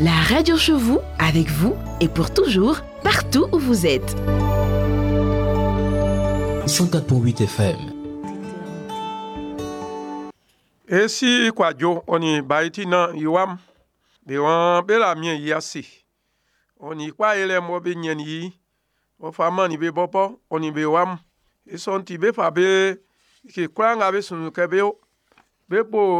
La radio chez vous, avec vous et pour toujours, partout où vous êtes. 104.8 FM. Et si quoi jo oni baiti na iwam de wan bela mien yasi. Oni kwa ele mo be nyen yi. O fama ni be bopo oni be wam. E son ti be fa be ki kwa nga be sunu ke be o. Be po